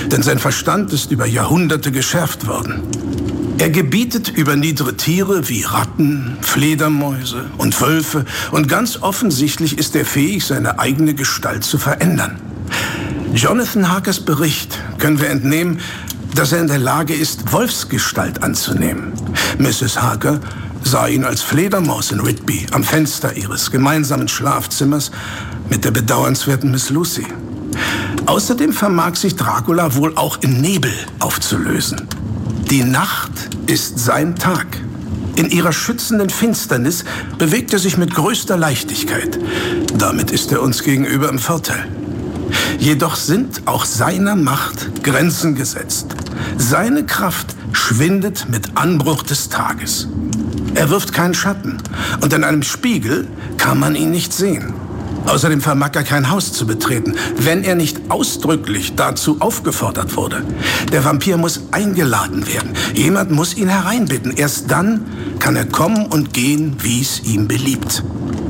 denn sein Verstand ist über Jahrhunderte geschärft worden. Er gebietet über niedere Tiere wie Ratten, Fledermäuse und Wölfe und ganz offensichtlich ist er fähig, seine eigene Gestalt zu verändern. Jonathan Harkers Bericht können wir entnehmen, dass er in der Lage ist, Wolfsgestalt anzunehmen. Mrs. Harker sah ihn als Fledermaus in Whitby am Fenster ihres gemeinsamen Schlafzimmers mit der bedauernswerten Miss Lucy. Außerdem vermag sich Dracula wohl auch im Nebel aufzulösen. Die Nacht ist sein Tag. In ihrer schützenden Finsternis bewegt er sich mit größter Leichtigkeit. Damit ist er uns gegenüber im Vorteil. Jedoch sind auch seiner Macht Grenzen gesetzt. Seine Kraft schwindet mit Anbruch des Tages. Er wirft keinen Schatten und in einem Spiegel kann man ihn nicht sehen. Außerdem vermag er kein Haus zu betreten, wenn er nicht ausdrücklich dazu aufgefordert wurde. Der Vampir muss eingeladen werden. Jemand muss ihn hereinbitten. Erst dann kann er kommen und gehen, wie es ihm beliebt.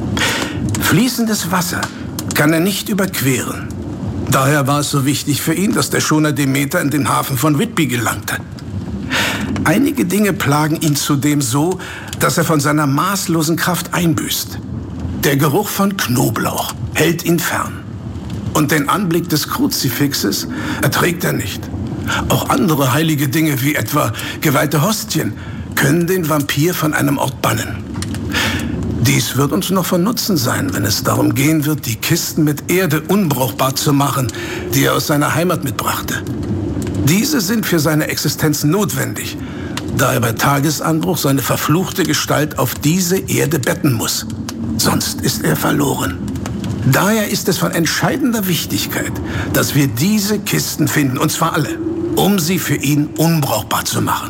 Fließendes Wasser kann er nicht überqueren. Daher war es so wichtig für ihn, dass der Schoner Demeter in den Hafen von Whitby gelangte. Einige Dinge plagen ihn zudem so, dass er von seiner maßlosen Kraft einbüßt. Der Geruch von Knoblauch hält ihn fern. Und den Anblick des Kruzifixes erträgt er nicht. Auch andere heilige Dinge, wie etwa geweihte Hostien, können den Vampir von einem Ort bannen. Dies wird uns noch von Nutzen sein, wenn es darum gehen wird, die Kisten mit Erde unbrauchbar zu machen, die er aus seiner Heimat mitbrachte. Diese sind für seine Existenz notwendig, da er bei Tagesanbruch seine verfluchte Gestalt auf diese Erde betten muss. Sonst ist er verloren. Daher ist es von entscheidender Wichtigkeit, dass wir diese Kisten finden, und zwar alle, um sie für ihn unbrauchbar zu machen.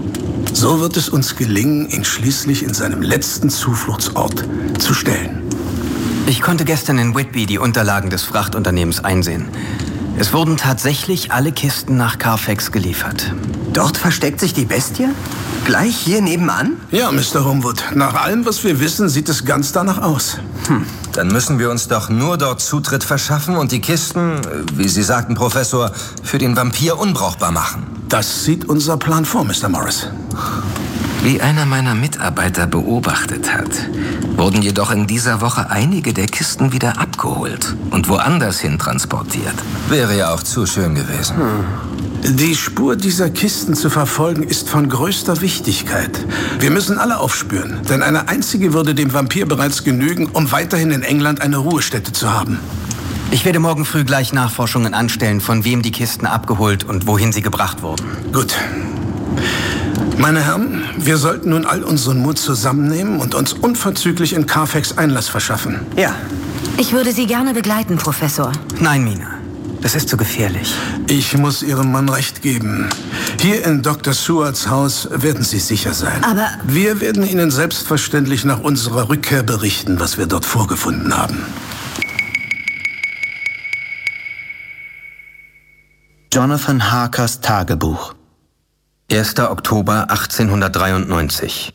So wird es uns gelingen, ihn schließlich in seinem letzten Zufluchtsort zu stellen. Ich konnte gestern in Whitby die Unterlagen des Frachtunternehmens einsehen. Es wurden tatsächlich alle Kisten nach Carfax geliefert. Dort versteckt sich die Bestie? Gleich hier nebenan? Ja, Mr. Homewood. Nach allem, was wir wissen, sieht es ganz danach aus. Dann müssen wir uns doch nur dort Zutritt verschaffen und die Kisten, wie Sie sagten, Professor, für den Vampir unbrauchbar machen. Das sieht unser Plan vor, Mr. Morris. Wie einer meiner Mitarbeiter beobachtet hat, wurden jedoch in dieser Woche einige der Kisten wieder abgeholt und woanders hin transportiert. Wäre ja auch zu schön gewesen. Die Spur dieser Kisten zu verfolgen ist von größter Wichtigkeit. Wir müssen alle aufspüren, denn eine einzige würde dem Vampir bereits genügen, um weiterhin in England eine Ruhestätte zu haben. Ich werde morgen früh gleich Nachforschungen anstellen, von wem die Kisten abgeholt und wohin sie gebracht wurden. Gut. Meine Herren, wir sollten nun all unseren Mut zusammennehmen und uns unverzüglich in Carfax Einlass verschaffen. Ja. Ich würde Sie gerne begleiten, Professor. Nein, Mina. Das ist zu gefährlich. Ich muss Ihrem Mann recht geben. Hier in Dr. Sewards Haus werden Sie sicher sein. Aber wir werden Ihnen selbstverständlich nach unserer Rückkehr berichten, was wir dort vorgefunden haben. Jonathan Harkers Tagebuch. 1. Oktober 1893.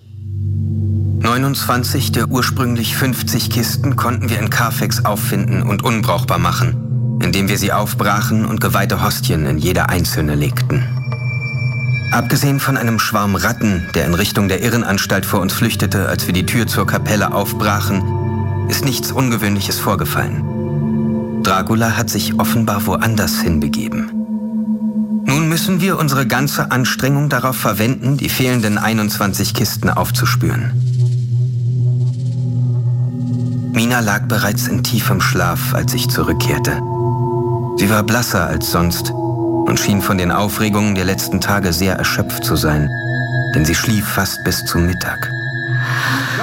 29 der ursprünglich 50 Kisten konnten wir in Carfax auffinden und unbrauchbar machen, indem wir sie aufbrachen und geweihte Hostien in jede einzelne legten. Abgesehen von einem Schwarm Ratten, der in Richtung der Irrenanstalt vor uns flüchtete, als wir die Tür zur Kapelle aufbrachen, ist nichts Ungewöhnliches vorgefallen. Dracula hat sich offenbar woanders hinbegeben. Nun müssen wir unsere ganze Anstrengung darauf verwenden, die fehlenden 21 Kisten aufzuspüren. Mina lag bereits in tiefem Schlaf, als ich zurückkehrte. Sie war blasser als sonst und schien von den Aufregungen der letzten Tage sehr erschöpft zu sein, denn sie schlief fast bis zum Mittag.